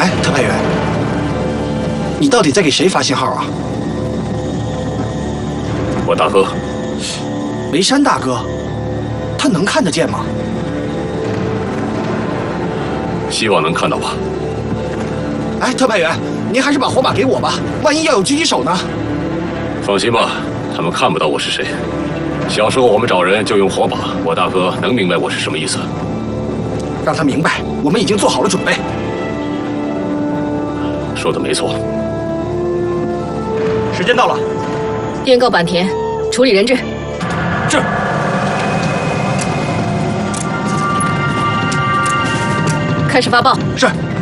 哎，特派员，你到底在给谁发信号啊？ 我大哥， 梅山大哥，他能看得见吗？ 希望能看到吧。 哎，特派员，您还是把火把给我吧，万一要有狙击手呢？ 放心吧，他们看不到我是谁。小时候我们找人就用火把，我大哥能明白我是什么意思。 让他明白，我们已经做好了准备。 说的没错。 时间到了， 电告坂田，处理人质。 是。 开始发报。 是。